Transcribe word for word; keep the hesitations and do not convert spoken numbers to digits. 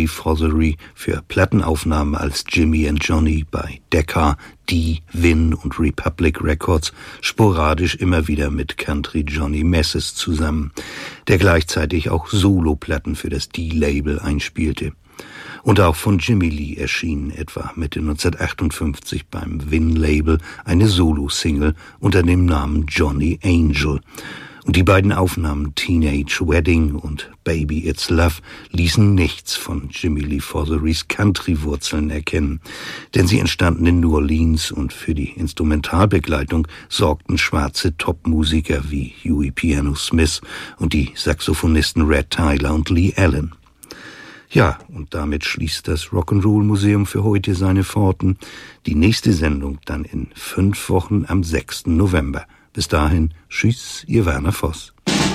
Lee Fothery für Plattenaufnahmen als Jimmy and Johnny bei Decca, Dee, Win und Republic Records sporadisch immer wieder mit Country Johnny Mascis zusammen, der gleichzeitig auch Soloplatten für das Dee-Label einspielte. Und auch von Jimmy Lee erschien etwa Mitte neunzehnhundertachtundfünfzig beim Win-Label eine Solo-Single unter dem Namen Johnny Angel. Und die beiden Aufnahmen Teenage Wedding und Baby It's Love ließen nichts von Jimmy Lee Fotherys Country-Wurzeln erkennen, denn sie entstanden in New Orleans und für die Instrumentalbegleitung sorgten schwarze Topmusiker wie Huey Piano Smith und die Saxophonisten Red Tyler und Lee Allen. Ja, und damit schließt das Rock'n'Roll-Museum für heute seine Pforten. Die nächste Sendung dann in fünf Wochen am sechsten November. Bis dahin, tschüss, ihr Werner Voss.